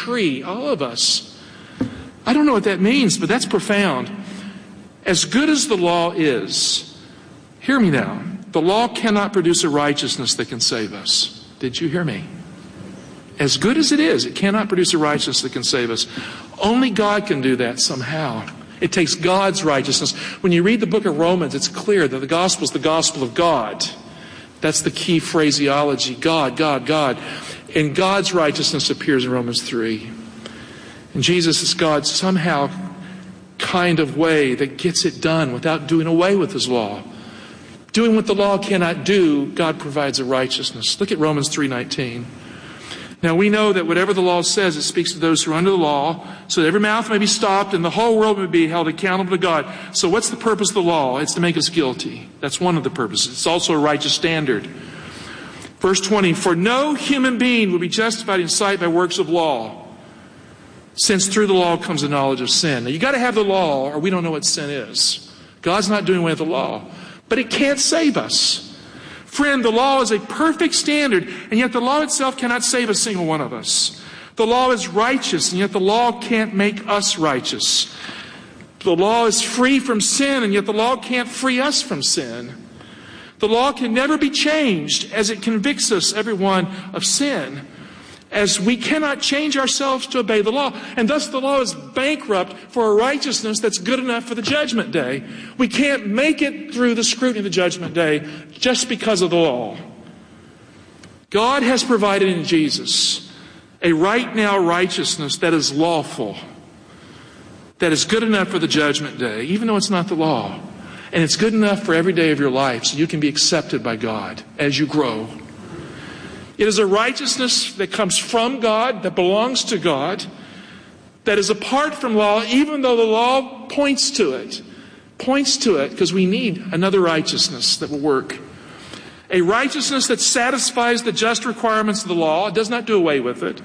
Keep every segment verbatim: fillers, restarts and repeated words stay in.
tree, all of us. I don't know what that means, but that's profound. As good as the law is, hear me now, the law cannot produce a righteousness that can save us. Did you hear me? As good as it is, it cannot produce a righteousness that can save us. Only God can do that somehow. It takes God's righteousness. When you read the book of Romans, it's clear that the gospel is the gospel of God. That's the key phraseology. God, God, God. And God's righteousness appears in Romans three. And Jesus is God's somehow kind of way that gets it done without doing away with his law. Doing what the law cannot do, God provides a righteousness. Look at Romans three nineteen. Now we know that whatever the law says, it speaks to those who are under the law, so that every mouth may be stopped and the whole world may be held accountable to God. So what's the purpose of the law? It's to make us guilty. That's one of the purposes. It's also a righteous standard. Verse twenty, for no human being will be justified in sight by works of law, since through the law comes the knowledge of sin. Now you got to have the law or we don't know what sin is. God's not doing away with the law, but it can't save us. Friend, the law is a perfect standard, and yet the law itself cannot save a single one of us. The law is righteous, and yet the law can't make us righteous. The law is free from sin, and yet the law can't free us from sin. The law can never be changed as it convicts us, everyone, of sin, as we cannot change ourselves to obey the law. And thus the law is bankrupt for a righteousness that's good enough for the judgment day. We can't make it through the scrutiny of the judgment day just because of the law. God has provided in Jesus a right now righteousness that is lawful, that is good enough for the judgment day, even though it's not the law. And it's good enough for every day of your life so you can be accepted by God as you grow. It is a righteousness that comes from God, that belongs to God, that is apart from law, even though the law points to it. Points to it because we need another righteousness that will work. A righteousness that satisfies the just requirements of the law. It does not do away with it.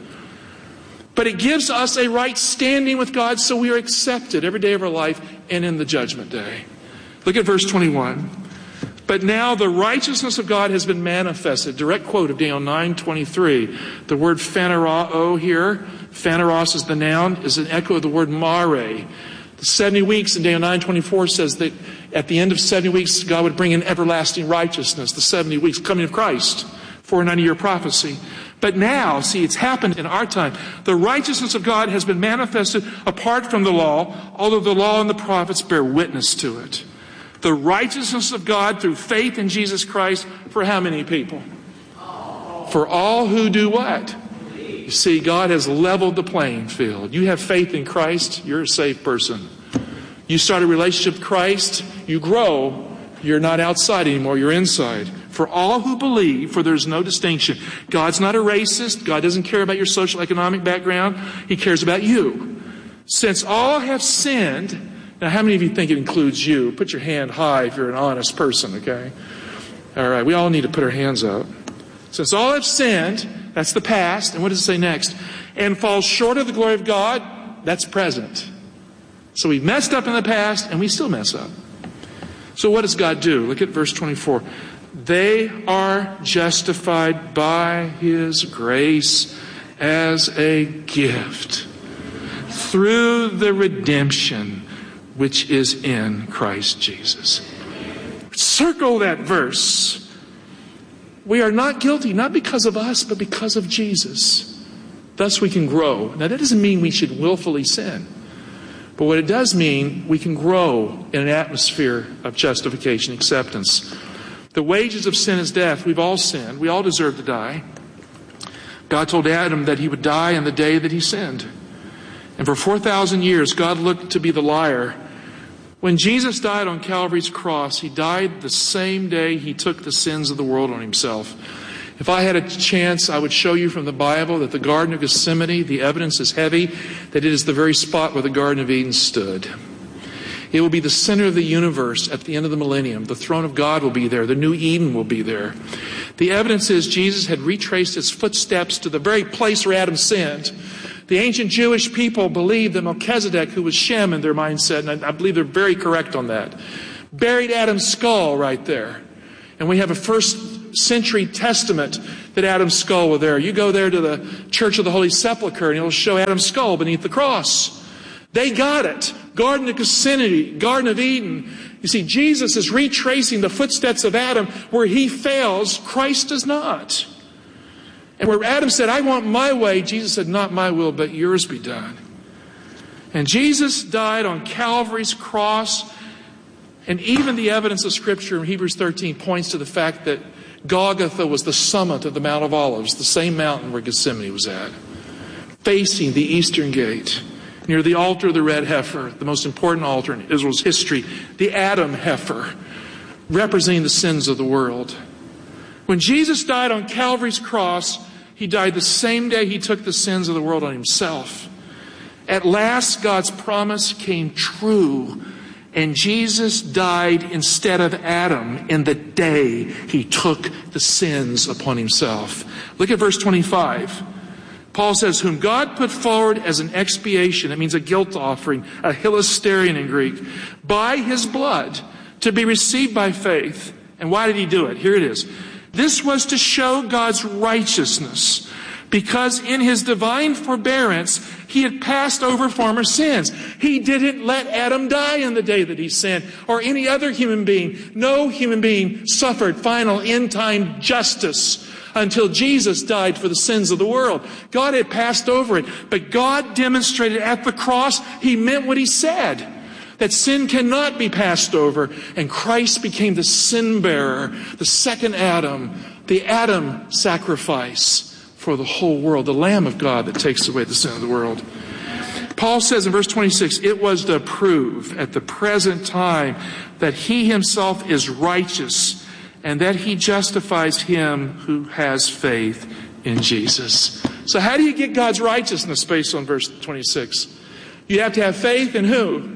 But it gives us a right standing with God so we are accepted every day of our life and in the judgment day. Look at verse twenty-one. But now the righteousness of God has been manifested. Direct quote of Daniel nine twenty-three. The word phanerao here, phaneros is the noun, is an echo of the word mare. The seventy weeks in Daniel nine twenty-four says that at the end of seventy weeks, God would bring in everlasting righteousness. The seventy weeks, coming of Christ, four hundred ninety year prophecy. But now, see, it's happened in our time. The righteousness of God has been manifested apart from the law, although the law and the prophets bear witness to it. The righteousness of God through faith in Jesus Christ for how many people? For all who do what? You see, God has leveled the playing field. You have faith in Christ, you're a saved person. You start a relationship with Christ, you grow. You're not outside anymore, you're inside. For all who believe, for there's no distinction. God's not a racist. God doesn't care about your social economic background. He cares about you. Since all have sinned. Now, how many of you think it includes you? Put your hand high if you're an honest person, okay? All right, we all need to put our hands up. Since all have sinned, that's the past. And what does it say next? And fall short of the glory of God, that's present. So we messed up in the past, and we still mess up. So what does God do? Look at verse twenty-four. They are justified by His grace as a gift through the redemption which is in Christ Jesus. Circle that verse. We are not guilty, not because of us, but because of Jesus. Thus we can grow. Now that doesn't mean we should willfully sin. But what it does mean, we can grow in an atmosphere of justification, acceptance. The wages of sin is death. We've all sinned. We all deserve to die. God told Adam that he would die on the day that he sinned. And for four thousand years, God looked to be the liar. When Jesus died on Calvary's cross, He died the same day He took the sins of the world on Himself. If I had a chance, I would show you from the Bible that the Garden of Gethsemane, the evidence is heavy, that it is the very spot where the Garden of Eden stood. It will be the center of the universe at the end of the millennium. The throne of God will be there. The new Eden will be there. The evidence is Jesus had retraced His footsteps to the very place where Adam sinned. The ancient Jewish people believed that Melchizedek, who was Shem in their mindset, and I believe they're very correct on that, buried Adam's skull right there. And we have a first century testament that Adam's skull was there. You go there to the Church of the Holy Sepulchre and it'll show Adam's skull beneath the cross. They got it. Garden of Gethsemane, Garden of Eden. You see, Jesus is retracing the footsteps of Adam. Where he fails, Christ does not. And where Adam said, I want my way, Jesus said, not my will, but yours be done. And Jesus died on Calvary's cross. And even the evidence of Scripture in Hebrews thirteen points to the fact that Golgotha was the summit of the Mount of Olives, the same mountain where Gethsemane was at, facing the eastern gate, near the altar of the red heifer, the most important altar in Israel's history, the Adam heifer, representing the sins of the world. When Jesus died on Calvary's cross, he died the same day he took the sins of the world on himself. At last, God's promise came true, and Jesus died instead of Adam in the day he took the sins upon himself. Look at verse twenty-five. Paul says, whom God put forward as an expiation, that means a guilt offering, a hilasterion in Greek, by his blood, to be received by faith. And why did he do it? Here it is. This was to show God's righteousness, because in his divine forbearance, he had passed over former sins. He didn't let Adam die in the day that he sinned, or any other human being. No human being suffered final end-time justice until Jesus died for the sins of the world. God had passed over it, but God demonstrated at the cross he meant what he said, that sin cannot be passed over, and Christ became the sin bearer, the second Adam, the Adam sacrifice for the whole world, the Lamb of God that takes away the sin of the world. Paul says in verse twenty-six, it was to prove at the present time that he himself is righteous, and that he justifies him who has faith in Jesus. So how do you get God's righteousness based on verse twenty-six? You have to have faith in who?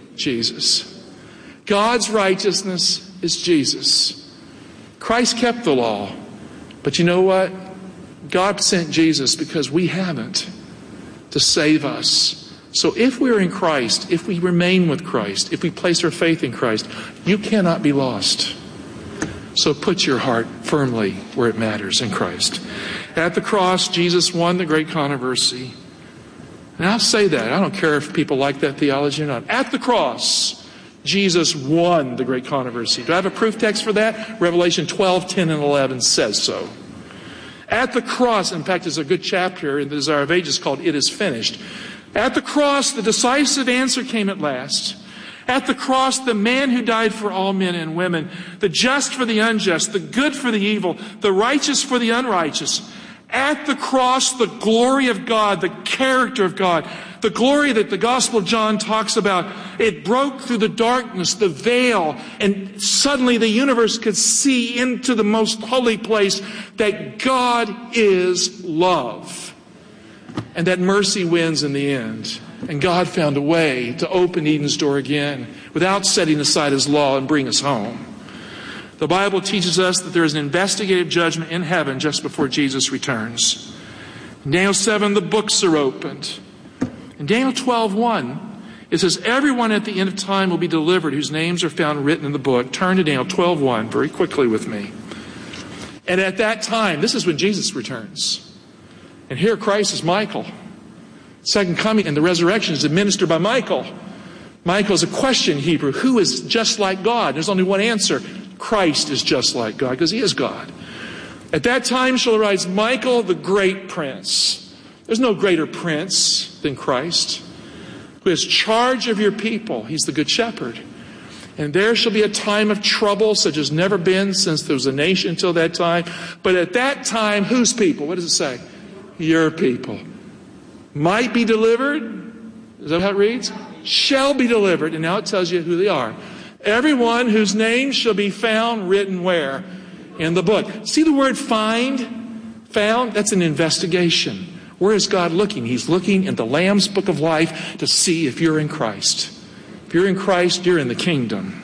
Jesus. God's righteousness is Jesus. Christ kept the law. But you know what? God sent Jesus because we haven't, to save us. So if we're in Christ, if we remain with Christ, if we place our faith in Christ, you cannot be lost. So put your heart firmly where it matters, in Christ. At the cross, Jesus won the great controversy. And I'll say that. I don't care if people like that theology or not. At the cross, Jesus won the great controversy. Do I have a proof text for that? Revelation twelve, ten, and eleven says so. At the cross, in fact, there's a good chapter in the Desire of Ages called It Is Finished. At the cross, the decisive answer came at last. At the cross, the man who died for all men and women, the just for the unjust, the good for the evil, the righteous for the unrighteous. At the cross, the glory of God, the character of God, the glory that the Gospel of John talks about, it broke through the darkness, the veil, and suddenly the universe could see into the most holy place that God is love. And that mercy wins in the end. And God found a way to open Eden's door again without setting aside his law and bring us home. The Bible teaches us that there is an investigative judgment in heaven just before Jesus returns. In Daniel seven, the books are opened. In Daniel twelve one, it says, everyone at the end of time will be delivered whose names are found written in the book. Turn to Daniel twelve one very quickly with me. And at that time, this is when Jesus returns. And here Christ is Michael. Second coming and the resurrection is administered by Michael. Michael is a question in Hebrew. Who is just like God? There's only one answer. Christ is just like God, because he is God. At that time shall arise Michael, the great prince. There's no greater prince than Christ, who has charge of your people. He's the good shepherd. And there shall be a time of trouble such as never been since there was a nation until that time. But at that time, whose people? What does it say? Your people. Might be delivered. Is that how it reads? Shall be delivered. And now it tells you who they are. Everyone whose name shall be found written where? In the book. See the word find? Found? That's an investigation. Where is God looking? He's looking in the Lamb's book of life to see if you're in Christ. If you're in Christ, you're in the kingdom.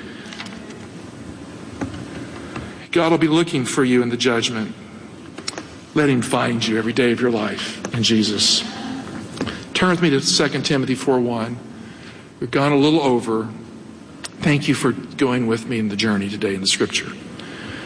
God will be looking for you in the judgment. Let him find you every day of your life in Jesus. Turn with me to Second Timothy four one. We've gone a little over. Thank you for going with me in the journey today in the Scripture. How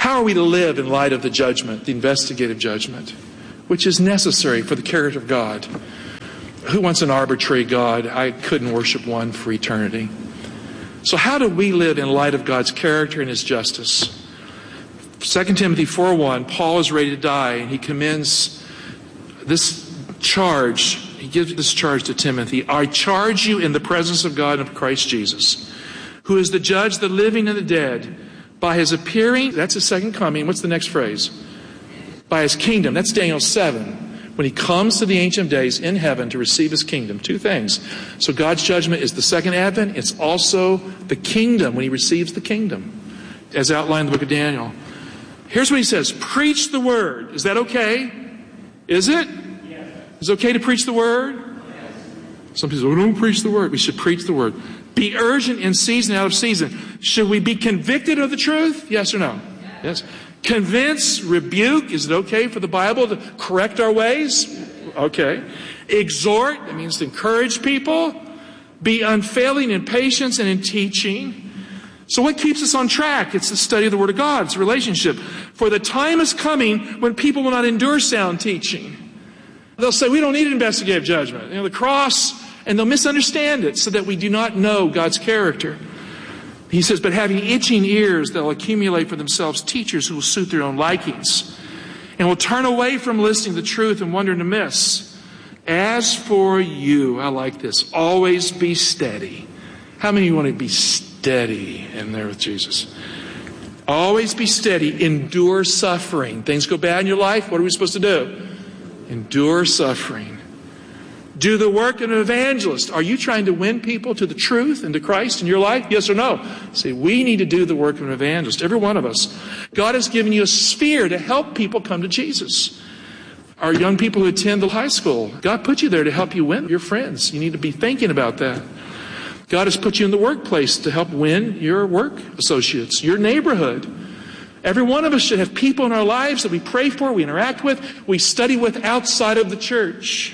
How are we to live in light of the judgment, the investigative judgment, which is necessary for the character of God? Who wants an arbitrary God? I couldn't worship one for eternity. So how do we live in light of God's character and His justice? Second Timothy four one, Paul is ready to die, and he commends this charge. He gives this charge to Timothy. I charge you in the presence of God and of Christ Jesus, who is the judge of the living and the dead, by His appearing, that's His second coming. What's the next phrase? By His kingdom. That's Daniel seven. When He comes to the Ancient of Days in heaven to receive His kingdom. Two things. So God's judgment is the second advent. It's also the kingdom when He receives the kingdom, as outlined in the book of Daniel. Here's what He says. Preach the word. Is that okay? Is it? Yes. Is it okay to preach the word? Yes. Some people say, oh, don't preach the word. We should preach the word. Be urgent in season, out of season. Should we be convicted of the truth? Yes or no? Yes. Convince, rebuke. Is it okay for the Bible to correct our ways? Okay. Exhort. That means to encourage people. Be unfailing in patience and in teaching. So what keeps us on track? It's the study of the Word of God. It's a relationship. For the time is coming when people will not endure sound teaching. They'll say, we don't need investigative judgment. You know, the cross... And they'll misunderstand it so that we do not know God's character. He says, but having itching ears, they'll accumulate for themselves teachers who will suit their own likings and will turn away from listening to the truth and wondering amiss. As for you, I like this, always be steady. How many of you want to be steady in there with Jesus? Always be steady. Endure suffering. Things go bad in your life. What are we supposed to do? Endure suffering. Do the work of an evangelist. Are you trying to win people to the truth and to Christ in your life? Yes or no? See, we need to do the work of an evangelist. Every one of us. God has given you a sphere to help people come to Jesus. Our young people who attend the high school, God put you there to help you win your friends. You need to be thinking about that. God has put you in the workplace to help win your work associates, your neighborhood. Every one of us should have people in our lives that we pray for, we interact with, we study with outside of the church.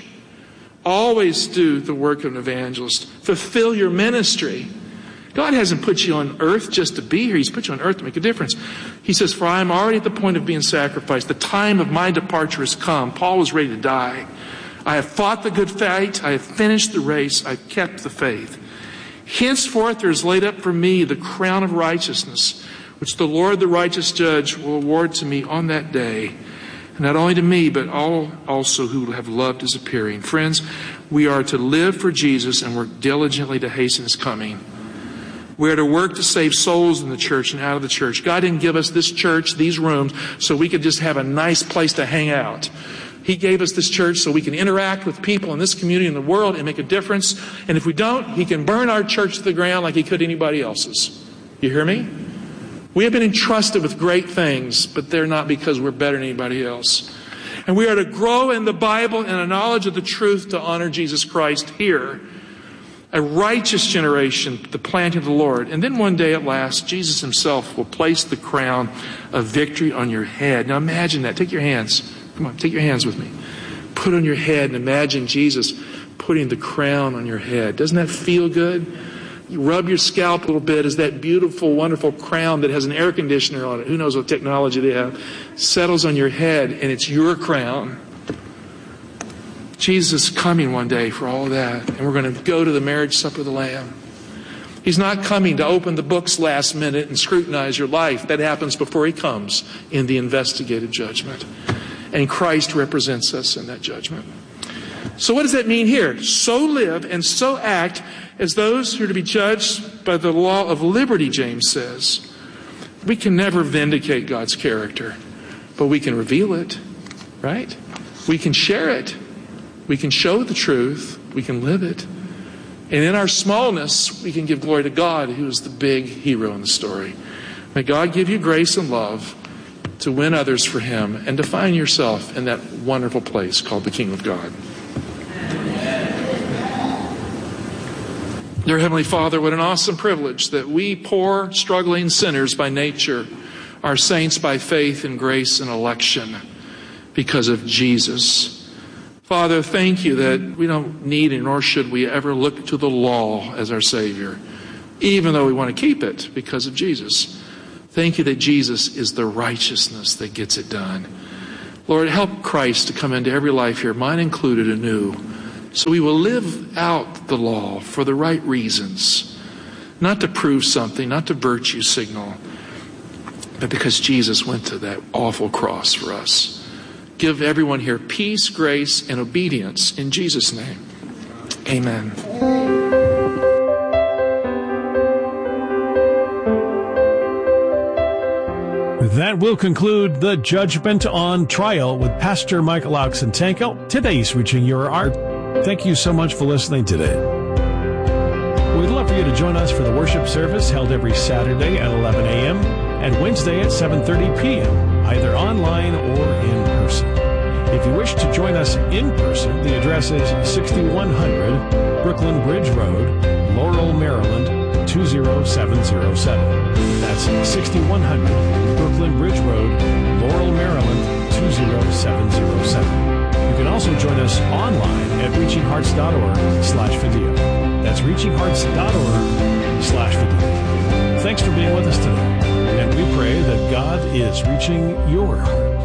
Always do the work of an evangelist. Fulfill your ministry. God hasn't put you on earth just to be here. He's put you on earth to make a difference. He says, for I am already at the point of being sacrificed. The time of my departure has come. Paul was ready to die. I have fought the good fight. I have finished the race. I've kept the faith. Henceforth there is laid up for me the crown of righteousness, which the Lord, the righteous judge, will award to me on that day. Not only to me, but all also who have loved His appearing. Friends, we are to live for Jesus and work diligently to hasten His coming. We are to work to save souls in the church and out of the church. God didn't give us this church, these rooms, so we could just have a nice place to hang out. He gave us this church so we can interact with people in this community and the world and make a difference. And if we don't, He can burn our church to the ground like He could anybody else's. You hear me? We have been entrusted with great things, but they're not because we're better than anybody else. And we are to grow in the Bible and a knowledge of the truth to honor Jesus Christ here. A righteous generation, the planting of the Lord. And then one day at last, Jesus Himself will place the crown of victory on your head. Now imagine that. Take your hands. Come on, take your hands with me. Put on your head and imagine Jesus putting the crown on your head. Doesn't that feel good? You rub your scalp a little bit as that beautiful, wonderful crown that has an air conditioner on it. Who knows what technology they have. Settles on your head and it's your crown. Jesus is coming one day for all that. And we're going to go to the marriage supper of the Lamb. He's not coming to open the books last minute and scrutinize your life. That happens before He comes in the investigative judgment. And Christ represents us in that judgment. So what does that mean here? So live and so act as those who are to be judged by the law of liberty, James says. We can never vindicate God's character, but we can reveal it, right? We can share it. We can show the truth. We can live it. And in our smallness, we can give glory to God, who is the big hero in the story. May God give you grace and love to win others for Him and to find yourself in that wonderful place called the Kingdom of God. Dear Heavenly Father, what an awesome privilege that we poor, struggling sinners by nature are saints by faith and grace and election because of Jesus. Father, thank You that we don't need and nor should we ever look to the law as our Savior, even though we want to keep it because of Jesus. Thank you that Jesus is the righteousness that gets it done. Lord, help Christ to come into every life here, mine included, anew, so we will live out the law for the right reasons, not to prove something, not to virtue signal, but because Jesus went to that awful cross for us. Give everyone here peace, grace, and obedience in Jesus' name. Amen. That will conclude the Judgment on Trial with Pastor Michael Oxentenko. Today's Reaching Your Heart. Thank you so much for listening today. We'd love for you to join us for the worship service held every Saturday at eleven a.m. and Wednesday at seven thirty p.m., either online or in person. If you wish to join us in person, the address is sixty-one hundred Brooklyn Bridge Road, Laurel, Maryland, two zero seven zero seven. That's sixty-one hundred Brooklyn Bridge Road, Laurel, Maryland, two zero seven zero seven. You can also join us online at reaching hearts dot org slash video. That's reaching hearts dot org slash video. Thanks for being with us today, and we pray that God is reaching your heart.